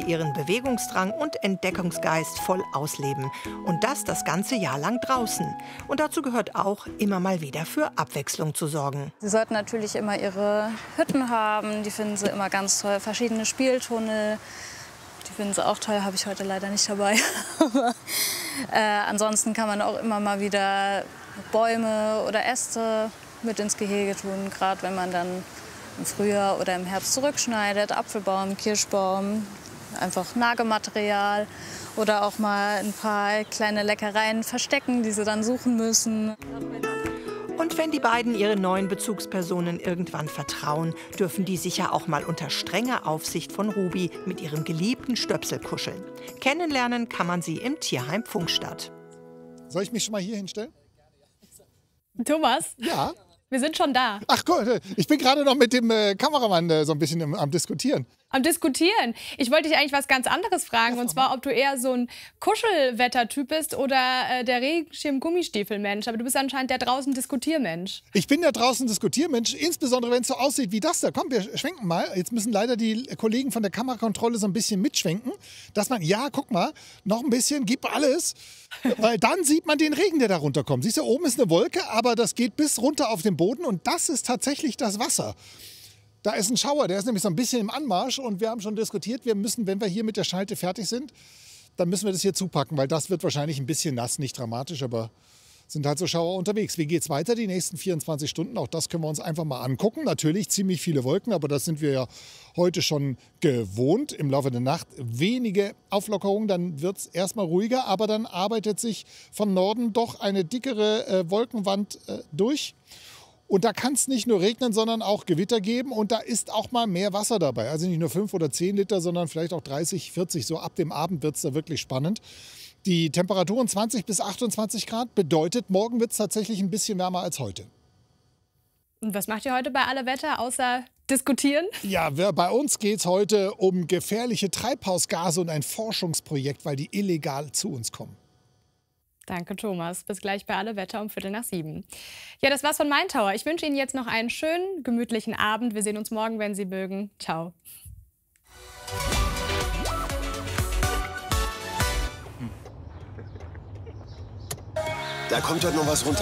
ihren Bewegungsdrang und Entdeckungsgeist voll ausleben. Und das ganze Jahr lang draußen. Und dazu gehört auch, immer mal wieder für Abwechslung zu sorgen. Sie sollten natürlich immer ihre Hütten haben, die finden sie immer ganz toll. Verschiedene Spieltunnel, die finden sie auch toll, habe ich heute leider nicht dabei. Ansonsten kann man auch immer mal wieder Bäume oder Äste mit ins Gehege tun, gerade wenn man dann im Frühjahr oder im Herbst zurückschneidet. Apfelbaum, Kirschbaum, einfach Nagematerial oder auch mal ein paar kleine Leckereien verstecken, die sie dann suchen müssen. Und wenn die beiden ihren neuen Bezugspersonen irgendwann vertrauen, dürfen die sicher auch mal unter strenger Aufsicht von Ruby mit ihrem geliebten Stöpsel kuscheln. Kennenlernen kann man sie im Tierheim Pfungstadt. Soll ich mich schon mal hier hinstellen? Thomas? Ja. Wir sind schon da. Ach Gott, ich bin gerade noch mit dem Kameramann so ein bisschen am Diskutieren. Am Diskutieren? Ich wollte dich eigentlich was ganz anderes fragen. Ja, und zwar, ob du eher so ein Kuschelwettertyp bist oder der Regenschirm-Gummistiefelmensch. Aber du bist anscheinend der draußen Diskutiermensch. Ich bin der draußen Diskutiermensch, insbesondere wenn es so aussieht wie das da. Komm, wir schwenken mal. Jetzt müssen leider die Kollegen von der Kamerakontrolle so ein bisschen mitschwenken. Dass man, ja, guck mal, noch ein bisschen, gib alles. Weil dann sieht man den Regen, der da runterkommt. Siehst du, oben ist eine Wolke, aber das geht bis runter auf den Boden. Und das ist tatsächlich das Wasser. Da ist ein Schauer, der ist nämlich so ein bisschen im Anmarsch. Und wir haben schon diskutiert, wir müssen, wenn wir hier mit der Schalte fertig sind, dann müssen wir das hier zupacken. Weil das wird wahrscheinlich ein bisschen nass, nicht dramatisch, aber sind halt so Schauer unterwegs. Wie geht's weiter die nächsten 24 Stunden? Auch das können wir uns einfach mal angucken. Natürlich ziemlich viele Wolken, aber das sind wir ja heute schon gewohnt. Im Laufe der Nacht wenige Auflockerungen, dann wird es erstmal ruhiger. Aber dann arbeitet sich von Norden doch eine dickere Wolkenwand durch. Und da kann es nicht nur regnen, sondern auch Gewitter geben. Und da ist auch mal mehr Wasser dabei. Also nicht nur 5 oder 10 Liter, sondern vielleicht auch 30, 40. So ab dem Abend wird es da wirklich spannend. Die Temperaturen 20 bis 28 Grad bedeutet, morgen wird es tatsächlich ein bisschen wärmer als heute. Und was macht ihr heute bei Alle Wetter, außer diskutieren? Ja, bei uns geht es heute um gefährliche Treibhausgase und ein Forschungsprojekt, weil die illegal zu uns kommen. Danke, Thomas. Bis gleich bei Alle Wetter um 6:15. Ja, das war's von Main Tower. Ich wünsche Ihnen jetzt noch einen schönen, gemütlichen Abend. Wir sehen uns morgen, wenn Sie mögen. Ciao. Da kommt heute noch was runter.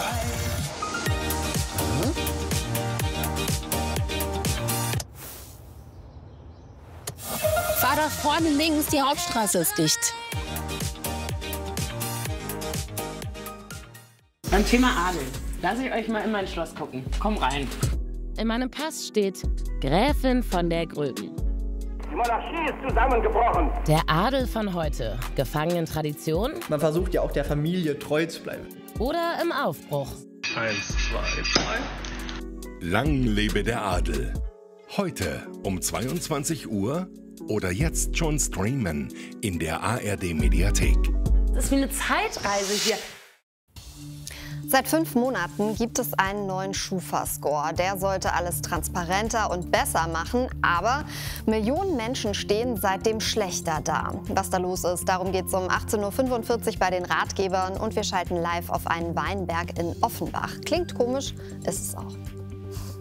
Fahr da vorne links, die Hauptstraße ist dicht. Beim Thema Adel. Lass ich euch mal in mein Schloss gucken. Komm rein. In meinem Pass steht Gräfin von der Gröben. Die Monarchie ist zusammengebrochen. Der Adel von heute. Gefangen in Tradition? Man versucht ja auch der Familie treu zu bleiben. Oder im Aufbruch? 1, 2, 3. Lang lebe der Adel. Heute um 22 Uhr oder jetzt schon streamen in der ARD-Mediathek. Das ist wie eine Zeitreise hier. Seit 5 Monaten gibt es einen neuen Schufa-Score. Der sollte alles transparenter und besser machen, aber Millionen Menschen stehen seitdem schlechter da. Was da los ist, darum geht es um 18:45 Uhr bei den Ratgebern und wir schalten live auf einen Weinberg in Offenbach. Klingt komisch, ist es auch.